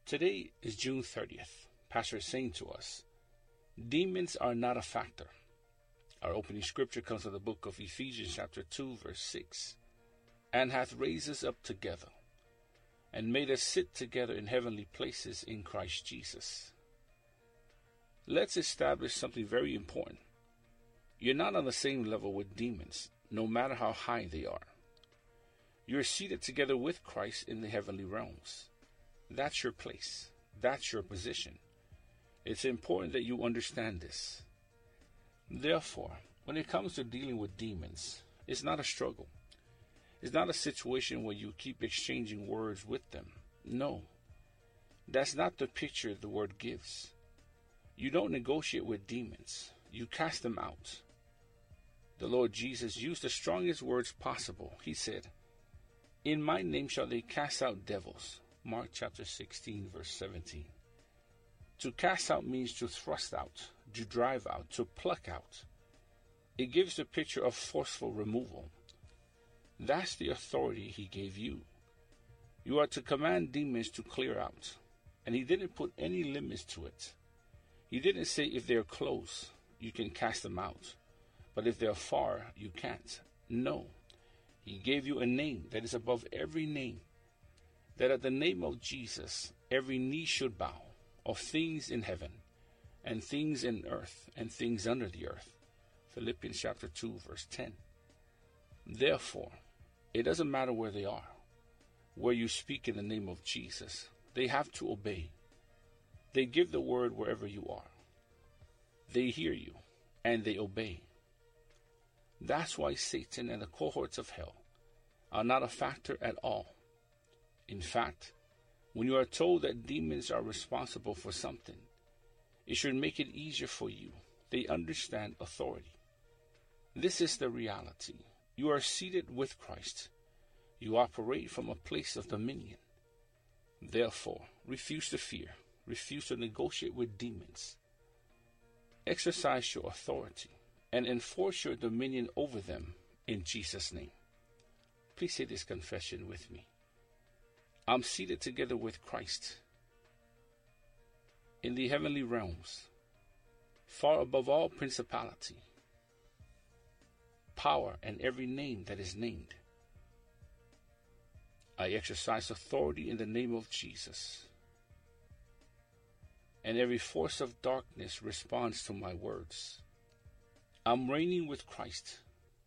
Today is June 30th. Pastor is saying to us, demons are not a factor. Our opening scripture comes from the book of Ephesians chapter 2 verse 6. And hath raised us up together, and made us sit together in heavenly places in Christ Jesus. Let's establish something very important. You're not on the same level with demons, no matter how high they are. You're seated together with Christ in the heavenly realms. That's your place. That's your position. It's important that you understand this. Therefore, when it comes to dealing with demons, it's not a struggle. It's not a situation where you keep exchanging words with them. No, that's not the picture the word gives. You don't negotiate with demons. You cast them out. The Lord Jesus used the strongest words possible. He said, "In my name shall they cast out devils." Mark chapter 16, verse 17. To cast out means to thrust out, to drive out, to pluck out. It gives the picture of forceful removal. That's the authority he gave you. You are to command demons to clear out. And he didn't put any limits to it. He didn't say if they're close, you can cast them out. But if they're far, you can't. No. He gave you a name that is above every name, that at the name of Jesus, every knee should bow, of things in heaven, and things in earth, and things under the earth. Philippians chapter 2, verse 10. Therefore, it doesn't matter where they are, where you speak in the name of Jesus. They have to obey. They give the word wherever you are. They hear you, and they obey. That's why Satan and the cohorts of hell are not a factor at all. In fact, when you are told that demons are responsible for something, it should make it easier for you. They understand authority. This is the reality. You are seated with Christ. You operate from a place of dominion. Therefore, refuse to fear. Refuse to negotiate with demons. Exercise your authority and enforce your dominion over them in Jesus' name. Please say this confession with me. I'm seated together with Christ in the heavenly realms, far above all principality, power, and every name that is named. I exercise authority in the name of Jesus, and every force of darkness responds to my words. I'm reigning with Christ.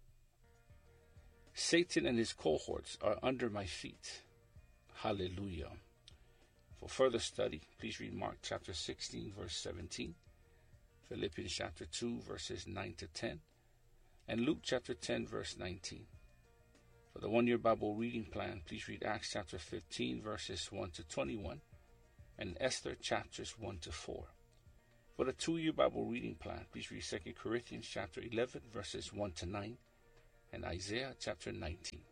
Satan and his cohorts are under my feet. Hallelujah. For further study, please read Mark chapter 16, verse 17, Philippians chapter 2, verses 9 to 10, and Luke chapter 10, verse 19. For the one-year Bible reading plan, please read Acts chapter 15, verses 1 to 21, and Esther chapters 1 to 4. For the 2-year Bible reading plan, please read 2 Corinthians chapter 11, verses 1 to 9, and Isaiah chapter 19.